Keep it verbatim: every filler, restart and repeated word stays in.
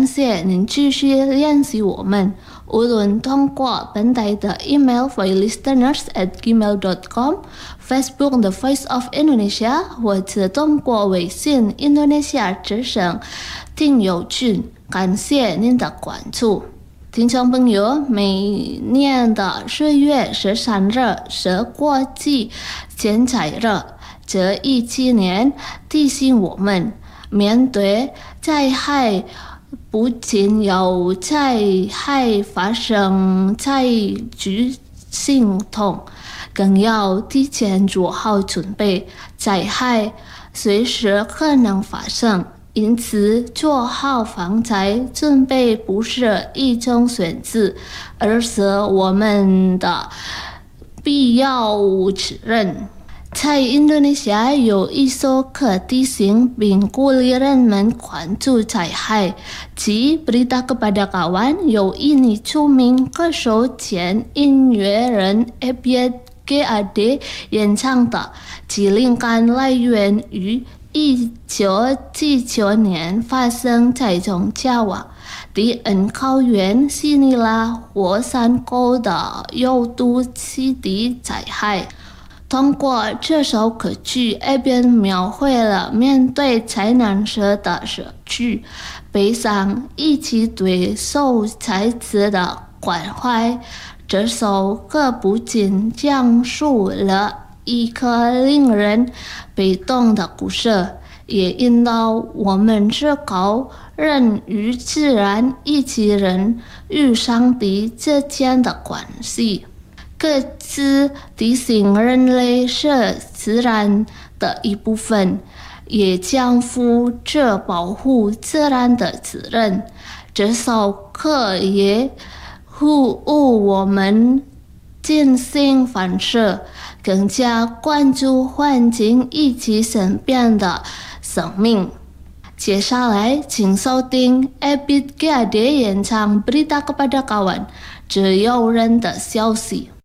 感谢您继续联系我们，无论通过本台的 email voicelisteners at gmail dot com、Facebook The Voice of Indonesia， 或者通过微信 Indonesia 之声听友群。感谢您的关注。听众朋友，每年的四月十三日是国际剪彩日，这一七年提醒我们，面对灾害，不仅有灾害发生在即行动，更要提前做好准备，灾害随时可能发生。因此，做好防灾准备不是一种选择，而是我们的必要责任。在印度尼西亚有一首歌提醒并鼓励人们关注灾害，即 Berita Kepada Kawan 由印尼著名歌手兼音乐人 Ebit G A D 演唱的，其灵感来源于一九七九年发生在中加瓦迪恩高原西尼拉火山口的有毒气体灾害。通过这首歌曲，一边描绘了面对灾难时的社区悲伤，以及对受灾者的关怀。这首歌不仅讲述了一个令人悲痛的故事，也引导我们思考人与自然以及人与上帝之间的关系。歌词提醒人类是自然的一部分，也肩负着保护自然的责任。这首歌也呼吁我们进行反思，更加关注环境以及身边的生命。接下来，请收听 Ebit G A D 演唱 Berita Kepada Kawan 只有人的消息。